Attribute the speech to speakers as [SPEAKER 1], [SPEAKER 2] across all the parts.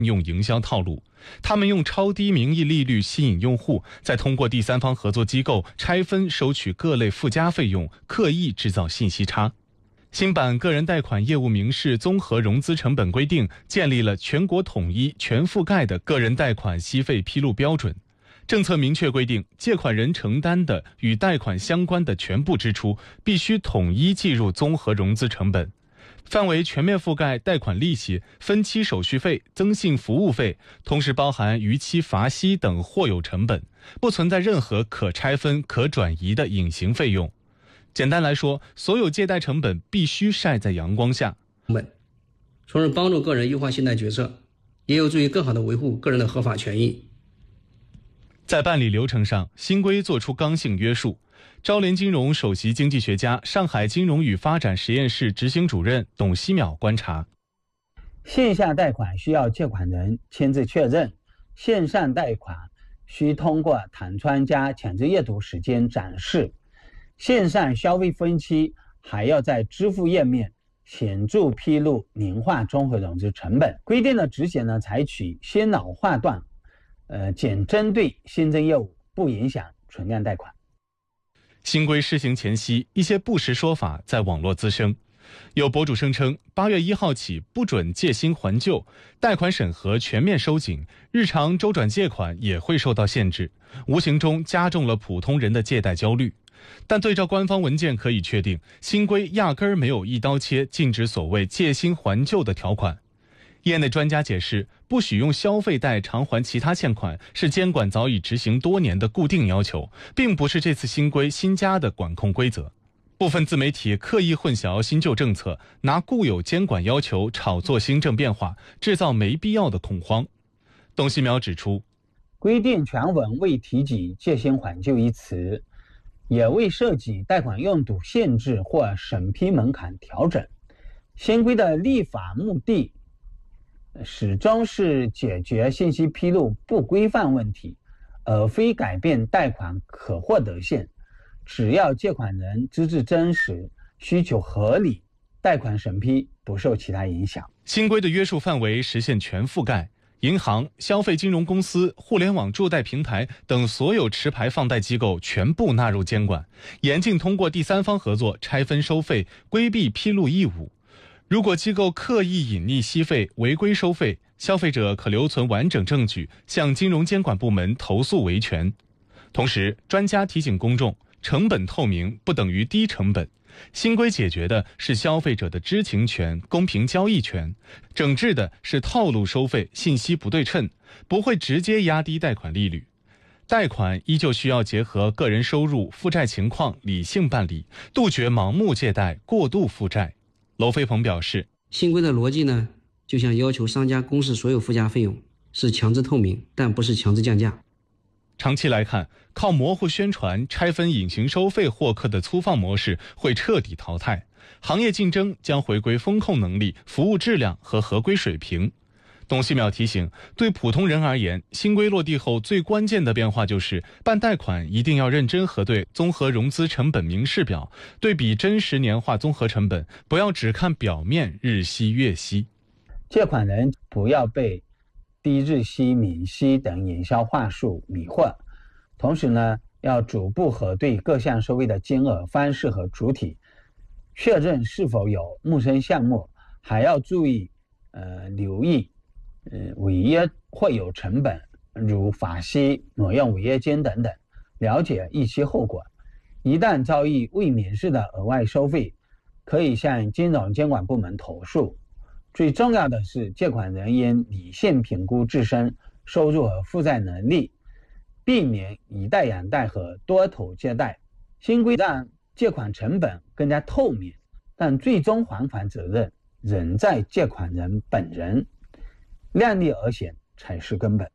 [SPEAKER 1] 用营销套路，他们用超低名义利率吸引用户，再通过第三方合作机构拆分收取各类附加费用，刻意制造信息差。新版个人贷款业务明示综合融资成本规定建立了全国统一、全覆盖的个人贷款息费披露标准。政策明确规定，借款人承担的与贷款相关的全部支出必须统一计入综合融资成本，范围全面覆盖贷款利息、分期手续费、增信服务费，同时包含逾期罚息等或有成本，不存在任何可拆分、可转移的隐形费用。简单来说，所有借贷成本必须晒在阳光下，
[SPEAKER 2] 从而帮助个人优化信贷决策，也有助于更好地维护个人的合法权益。
[SPEAKER 1] 在办理流程上，新规作出刚性约束。招联金融首席经济学家、上海金融与发展实验室执行主任董希淼观察：
[SPEAKER 3] 线下贷款需要借款人签字确认，线上贷款需通过弹窗加强制阅读时间展示，线上消费分期还要在支付页面显著披露年化综合融资成本。规定的执行呢，采取先老划断，仅针对新增业务，不影响存量贷款。
[SPEAKER 1] 新规施行前夕，一些不实说法在网络滋生。有博主声称，8月1号起不准借新还旧，贷款审核全面收紧，日常周转借款也会受到限制，无形中加重了普通人的借贷焦虑。但对照官方文件可以确定，新规压根儿没有一刀切禁止所谓借新还旧的条款。业内专家解释，不许用消费贷偿还其他欠款是监管早已执行多年的固定要求，并不是这次新规新加的管控规则。部分自媒体刻意混淆新旧政策，拿固有监管要求炒作新政变化，制造没必要的恐慌。董希淼指出，
[SPEAKER 3] 规定全文未提及借新还旧一词，也未涉及贷款用途限制或审批门槛调整。新规的立法目的始终是解决信息披露不规范问题，而非改变贷款可获得性。只要借款人资质真实、需求合理，贷款审批不受其他影响。
[SPEAKER 1] 新规的约束范围实现全覆盖，银行、消费金融公司、互联网助贷平台等所有持牌放贷机构全部纳入监管，严禁通过第三方合作拆分收费，规避披露义务。如果机构刻意隐匿息费、违规收费，消费者可留存完整证据，向金融监管部门投诉维权。同时，专家提醒公众，成本透明不等于低成本。新规解决的是消费者的知情权、公平交易权，整治的是套路收费、信息不对称，不会直接压低贷款利率。贷款依旧需要结合个人收入、负债情况理性办理，杜绝盲目借贷、过度负债。娄飞鹏表示，
[SPEAKER 2] 新规的逻辑呢，就像要求商家公示所有附加费用，是强制透明，但不是强制降价。
[SPEAKER 1] 长期来看，靠模糊宣传、拆分隐形收费获客的粗放模式会彻底淘汰，行业竞争将回归风控能力、服务质量和合规水平。董希淼提醒，对普通人而言，新规落地后最关键的变化就是办贷款一定要认真核对综合融资成本明示表，对比真实年化综合成本，不要只看表面日息月息。
[SPEAKER 3] 借款人不要被低日息、免息等营销话术迷惑，同时呢，要逐步核对各项收费的金额、方式和主体，确认是否有陌生项目，还要注意留意违约或有成本，如罚息、挪用违约金等等，了解预期后果。一旦遭遇未免示的额外收费，可以向金融监管部门投诉。最重要的是，借款人应理性评估自身收入和负债能力，避免以贷养贷和多头借贷。新规让借款成本更加透明，但最终还款责任仍在借款人本人，量力而行才是根本。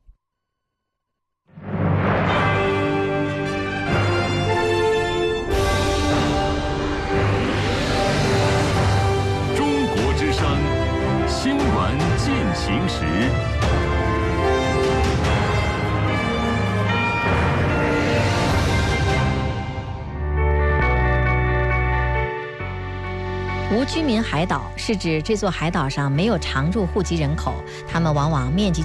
[SPEAKER 4] 中国之声新闻进行时。
[SPEAKER 5] 无居民海岛是指这座海岛上没有常住户籍人口，他们往往面积